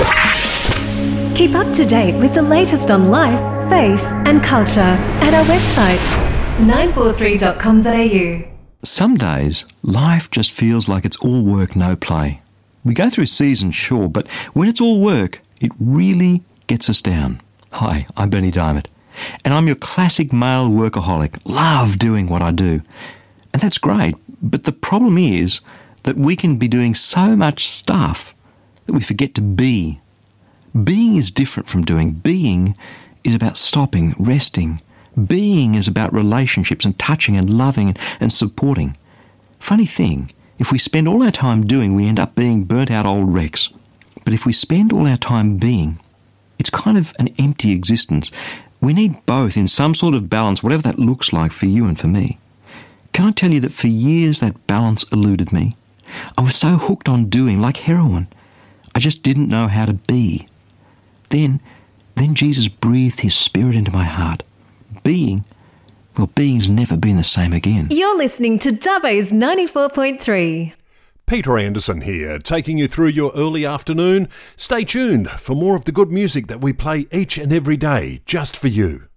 Keep up to date with the latest on life, faith and culture at our website 943.com.au. Some days, life just feels like it's all work, no play. We go through seasons, sure, but when it's all work, it really gets us down. Hi, I'm Bernie Diamond, and I'm your classic male workaholic. Love doing what I do. And that's great, but the problem is that we can be doing so much stuff that we forget to be. Being is different from doing. Being is about stopping, resting. Being is about relationships and touching and loving and supporting. Funny thing, if we spend all our time doing, we end up being burnt out old wrecks. But if we spend all our time being, it's kind of an empty existence. We need both in some sort of balance, whatever that looks like for you and for me. Can I tell you that for years that balance eluded me? I was so hooked on doing, like heroin. I just didn't know how to be. Then Jesus breathed his spirit into my heart. Being's never been the same again. You're listening to Dubbo's 94.3. Peter Anderson here, taking you through your early afternoon. Stay tuned for more of the good music that we play each and every day, just for you.